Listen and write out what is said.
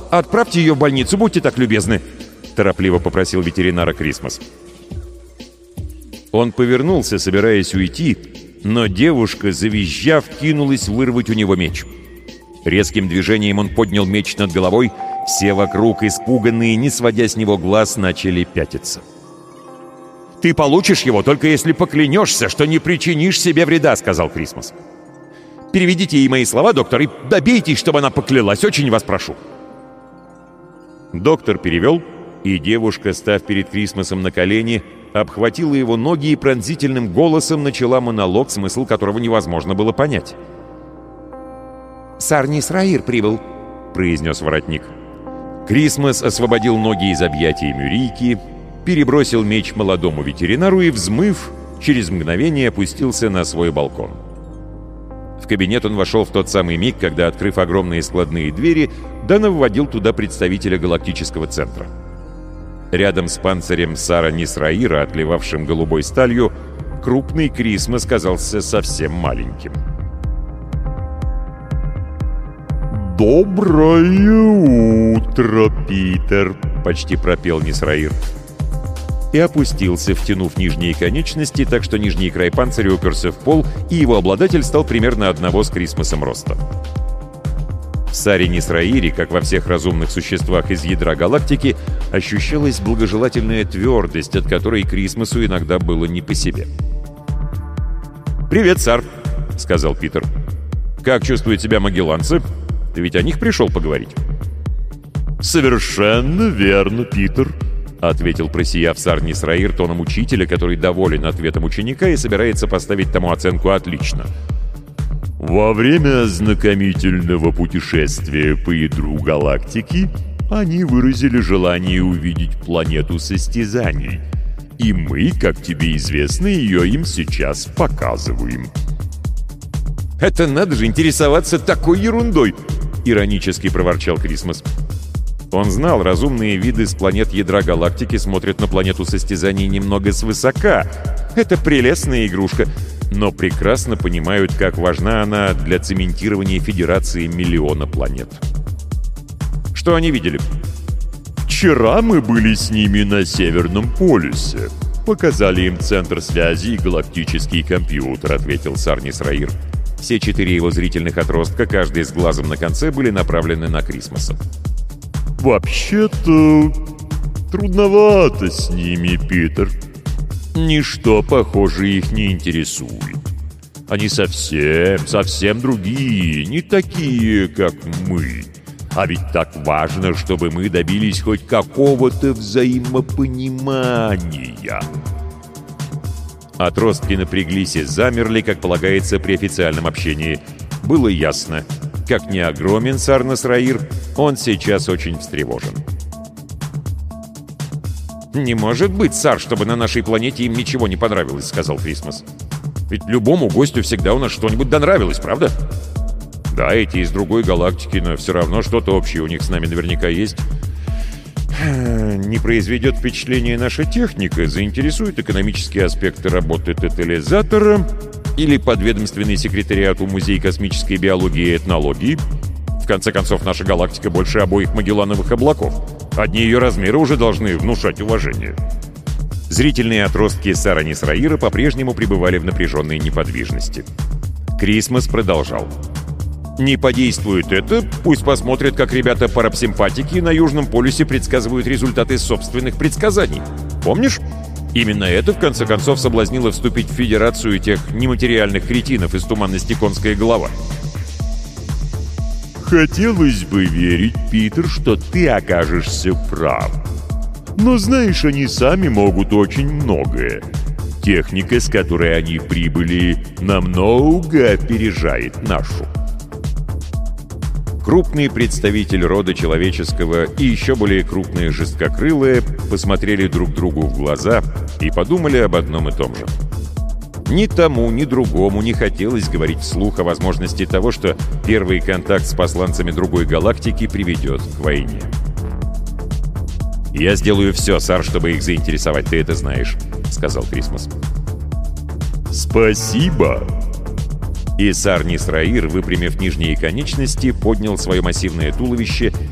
отправьте ее в больницу, будьте так любезны», — торопливо попросил ветеринара Крисмас. Он повернулся, собираясь уйти, но девушка, завизжав, кинулась вырвать у него меч. Резким движением он поднял меч над головой, все вокруг, испуганные, не сводя с него глаз, начали пятиться. «Ты получишь его, только если поклянешься, что не причинишь себе вреда», — сказал Крисмас. «Переведите ей мои слова, доктор, и добейтесь, чтобы она поклялась, очень вас прошу». Доктор перевел, и девушка, став перед Крисмасом на колени, обхватила его ноги и пронзительным голосом начала монолог, смысл которого невозможно было понять. «Сар Нисраир прибыл», — произнес воротник. Крисмас освободил ноги из объятий Мюрийки, перебросил меч молодому ветеринару и, взмыв, через мгновение опустился на свой балкон. В кабинет он вошел в тот самый миг, когда, открыв огромные складные двери, Данов вводил туда представителя галактического центра. Рядом с панцирем Сара Нисраира, отливавшим голубой сталью, крупный Крисмас казался совсем маленьким. «Доброе утро, Питер!» — почти пропел Нисраир. И опустился, втянув нижние конечности, так что нижний край панциря уперся в пол, и его обладатель стал примерно одного с Крисмасом роста. В Саре Нисраире, как во всех разумных существах из ядра галактики, ощущалась благожелательная твердость, от которой Крисмасу иногда было не по себе. «Привет, Сар», — сказал Питер. «Как чувствуют себя магелланцы? Ты ведь о них пришел поговорить?» «Совершенно верно, Питер», — ответил, просияв Сар Нисраир тоном учителя, который доволен ответом ученика и собирается поставить тому оценку «отлично». «Во время знакомительного путешествия по ядру галактики они выразили желание увидеть планету состязаний, и мы, как тебе известно, ее им сейчас показываем». «Это надо же интересоваться такой ерундой!» — иронически проворчал Крисмас. Он знал, разумные виды с планет ядра галактики смотрят на планету состязаний немного свысока. Это прелестная игрушка, но прекрасно понимают, как важна она для цементирования Федерации миллиона планет. Что они видели? «Вчера мы были с ними на Северном полюсе. Показали им центр связи и галактический компьютер», — ответил Сар Нисраир. Все 4 его зрительных отростка, каждый с глазом на конце, были направлены на Крисмаса. «Вообще-то трудновато с ними, Питер. Ничто, похоже, их не интересует. Они совсем другие, не такие, как мы. А ведь так важно, чтобы мы добились хоть какого-то взаимопонимания». Отростки напряглись и замерли, как полагается при официальном общении. Было ясно. Как не огромен Сар Нисраир, он сейчас очень встревожен. «Не может быть, Сар, чтобы на нашей планете им ничего не понравилось», — сказал Крисмас. «Ведь любому гостю всегда у нас что-нибудь донравилось, правда?» «Да, эти из другой галактики, но все равно что-то общее у них с нами наверняка есть». «Не произведет впечатление наша техника, заинтересует экономические аспекты работы тотализатора или подведомственный секретариату Музей космической биологии и этнологии. В конце концов, наша галактика больше обоих Магеллановых облаков. Одни ее размеры уже должны внушать уважение». Зрительные отростки Сара Нисраира по-прежнему пребывали в напряженной неподвижности. Крисмас продолжал. «Не подействует это, пусть посмотрят, как ребята-парапсимпатики на Южном полюсе предсказывают результаты собственных предсказаний. Помнишь? Именно это, в конце концов, соблазнило вступить в Федерацию тех нематериальных кретинов из туманности «Конская голова». «Хотелось бы верить, Питер, что ты окажешься прав. Но знаешь, они сами могут очень многое. Техника, с которой они прибыли, намного опережает нашу». Крупный представитель рода человеческого и еще более крупные жесткокрылые посмотрели друг другу в глаза и подумали об одном и том же. Ни тому, ни другому не хотелось говорить вслух о возможности того, что первый контакт с посланцами другой галактики приведет к войне. «Я сделаю все, Сар, чтобы их заинтересовать, ты это знаешь», — сказал Крисмас. «Спасибо!» И Сар Нисраир, выпрямив нижние конечности, поднял свое массивное туловище